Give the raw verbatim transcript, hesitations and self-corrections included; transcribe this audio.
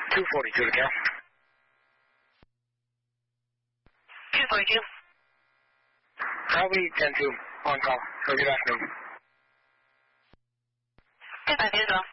two forty-two to Cal. two forty-two. Probably ten two on call. So good afternoon. Goodbye, as well.